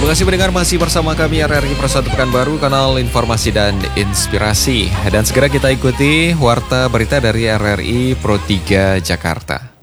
Terima kasih mendengar, masih bersama kami RRI Persatu Pekanbaru, kanal informasi dan inspirasi. Dan segera kita ikuti warta berita dari RRI Pro 3 Jakarta.